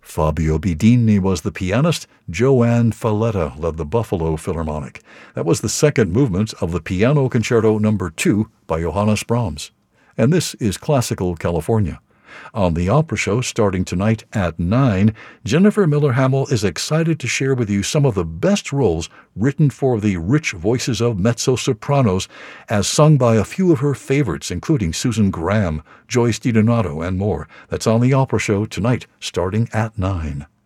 Fabio Bidini was the pianist. Joanne Falletta led the Buffalo Philharmonic. That was the second movement of the Piano Concerto No. 2 by Johannes Brahms. And this is Classical California. On the Opera Show, starting tonight at 9, Jennifer Miller Hamill is excited to share with you some of the best roles written for the rich voices of mezzo-sopranos, as sung by a few of her favorites, including Susan Graham, Joyce DiDonato, and more. That's on the Opera Show tonight, starting at 9.